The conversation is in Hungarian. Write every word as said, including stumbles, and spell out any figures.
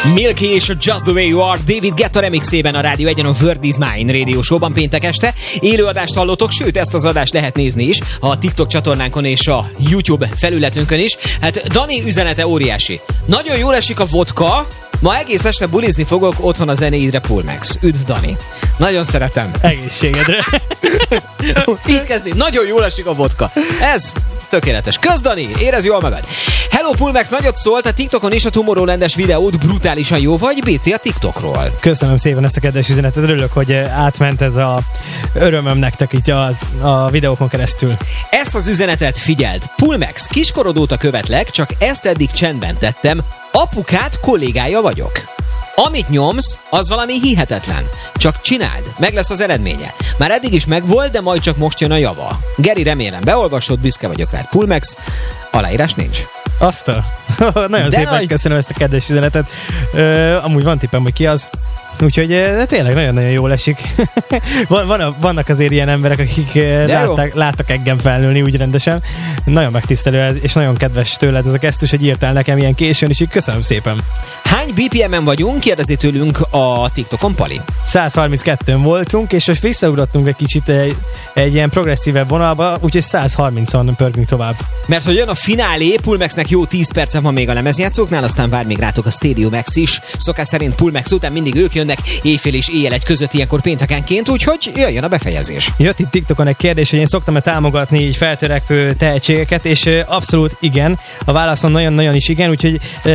Milky és a Just the Way You Are David Guetta remixében a Rádió egyen a Word is Mine Radio Show-ban péntek este. Élőadást hallottok, sőt ezt az adást lehet nézni is a TikTok csatornánkon és a YouTube felületünkön is. Hát Dani üzenete óriási. Nagyon jól esik a vodka, ma egész este bulizni fogok otthon a zenéidre, Pullmax. Üdv, Dani. Nagyon szeretem. Egészségedre. Így kezdi. Nagyon jól esik a vodka. Ez tökéletes. Kösz, Dani, érezd jól magad. Hello, Pullmax, nagyot szólt a TikTokon is a Tomorrowland-es videód, brutálisan jó vagy, bé cé a TikTokról. Köszönöm szépen ezt a kedves üzenetet, örülök, hogy átment ez a örömöm nektek itt a, a videókon keresztül. Ezt az üzenetet figyeld. Pullmax, kiskorod óta követlek, csak ezt eddig csendben tettem. Apukát kollégája vagyok. Amit nyomsz, az valami hihetetlen. Csak csináld, meg lesz az eredménye. Már eddig is megvolt, de majd csak most jön a java. Geri, remélem beolvasod, büszke vagyok rád. Pullmax, aláírás nincs. Azt a... Nagyon de szépen nagy... köszönöm ezt a kedves üzenetet. Ö, amúgy van tippem, hogy ki az. Úgyhogy de tényleg nagyon-nagyon jól esik. van, van, vannak azért ilyen emberek, akik láttak, láttak engem felnőni úgy rendesen. Nagyon megtisztelő ez, és nagyon kedves tőled ez a gesztus, hogy írtál nekem ilyen későn, és így köszönöm szépen. Hány bé pé em-en vagyunk? Kérdezi tőlünk a TikTokon, Pali. száz harminckettőn voltunk, és most visszaugrottunk egy kicsit egy, egy ilyen progresszívebb vonalba, úgyhogy száz harmincon pörgünk tovább. Mert hogy jön a finálé, Pullmaxnek jó tíz perce van még a lemezjátszóknál, aztán vár még rátok a Stadium X is. Szokás szerint Pullmax után mindig ők jönnek éjfél és éjjel egy között, ilyenkor péntekenként, úgyhogy jöjjön a befejezés. Jött itt TikTokon egy kérdés, hogy én szoktam-e támogatni így feltörekvő tehetségeket, és abszolút igen. A válaszom nagyon-nagyon is igen, úgyhogy